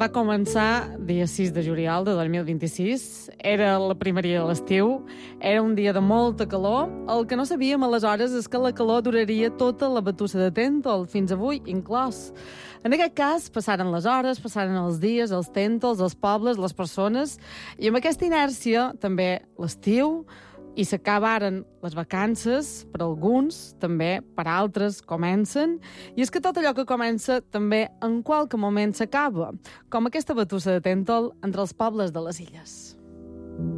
va començar dia 6 de juliol de 2026. Era la primeria de l'estiu, era un dia de molta calor. El que no sabíem aleshores és que la calor duraria tota la batussa de Tèntol, fins avui inclòs. En aquest cas, passaren les hores, passaren els dies, els tèntols, els pobles, les persones, i amb aquesta inèrcia també l'estiu, i s'acabaren les vacances, per alguns, també per altres comencen, i és que tot allò que comença també en qualque moment s'acaba, com aquesta batussa de Tèntol entre els pobles de les illes.